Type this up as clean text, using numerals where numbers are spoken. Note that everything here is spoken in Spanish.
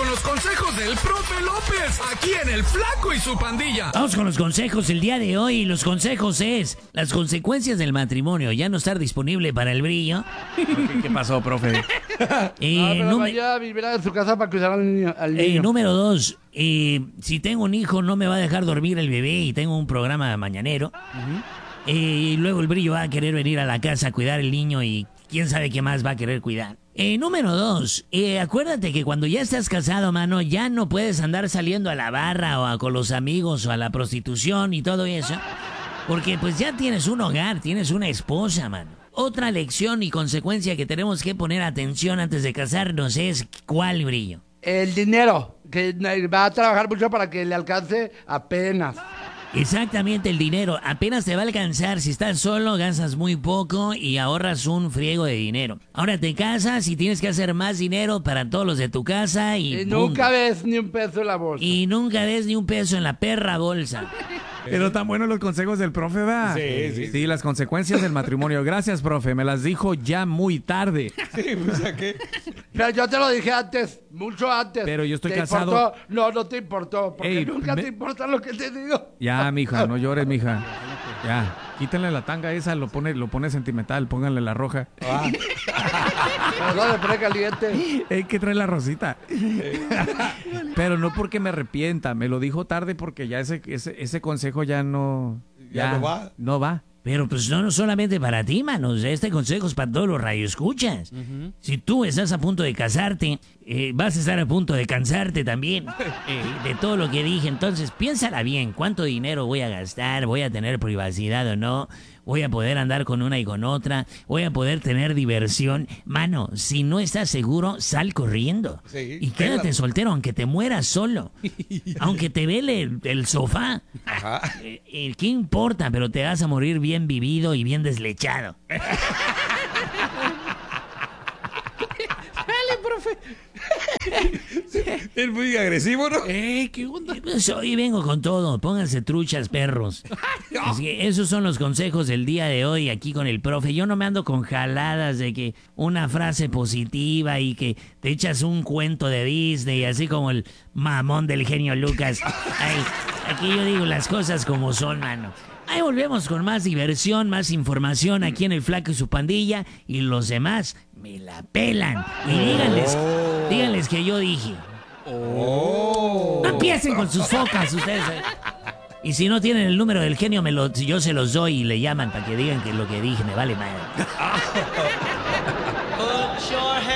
con los consejos del profe López, aquí en El Flaco y su Pandilla. Vamos con los consejos el día de hoy. Los consejos es las consecuencias del matrimonio. Ya no estar disponible para el brillo. ¿Qué pasó, profe? Pero vaya a vivir a su casa para cuidar al niño. Número 2, si tengo un hijo no me va a dejar dormir el bebé y tengo un programa mañanero. Y luego el brillo va a querer venir a la casa a cuidar el niño y quién sabe qué más va a querer cuidar. Número 2, acuérdate que cuando ya estás casado, mano, ya no puedes andar saliendo a la barra con los amigos o a la prostitución y todo eso. Porque pues ya tienes un hogar, tienes una esposa, mano. Otra lección y consecuencia que tenemos que poner atención antes de casarnos es ¿cuál, brillo? El dinero, que va a trabajar mucho para que le alcance apenas. Exactamente, el dinero. Apenas te va a alcanzar. Si estás solo, gastas muy poco y ahorras un friego de dinero. Ahora te casas y tienes que hacer más dinero para todos los de tu casa y nunca ves ni un peso en la bolsa. Y nunca ves ni un peso en la perra bolsa. Pero tan buenos los consejos del profe, ¿verdad? Sí, las consecuencias del matrimonio. Gracias, profe. Me las dijo ya muy tarde. Sí, pues ¿a qué? Pero yo te lo dije antes, mucho antes. Pero yo estoy ¿Te casado. Importó? No te importó, porque nunca te importa lo que te digo. Ya, mija, no llores, mija. Ya, quítenle la tanga esa, lo pone sentimental, pónganle la roja. Pero no le pone caliente. Que trae la rosita. Pero no porque me arrepienta, me lo dijo tarde porque ya ese consejo ya no... Ya no va. No va. Pero pues no solamente para ti, manos. Este consejo es para todos los radioescuchas. Si tú estás a punto de casarte, vas a estar a punto de cansarte también de todo lo que dije. Entonces, piénsala bien. ¿Cuánto dinero voy a gastar? ¿Voy a tener privacidad o no? ¿Voy a poder andar con una y con otra? ¿Voy a poder tener diversión? Mano, si no estás seguro, sal corriendo. Sí, y quédate soltero, aunque te mueras solo. Aunque te vele el sofá. Ajá. ¿Qué importa? Pero te vas a morir bien vivido y bien deslechado. Dale, profe. Es muy agresivo, ¿no? ¿Qué onda? Pues hoy vengo con todo. Pónganse truchas, perros. Así que esos son los consejos del día de hoy aquí con el profe. Yo no me ando con jaladas de que una frase positiva y que te echas un cuento de Disney, así como el mamón del genio Lucas. Ay, aquí yo digo las cosas como son, mano. Ahí volvemos con más diversión, más información aquí en El Flaco y su Pandilla. Y los demás me la pelan. Y díganles que yo dije. No empiecen con sus focas ustedes. Y si no tienen el número del genio, yo se los doy y le llaman para que digan que lo que dije me vale madre.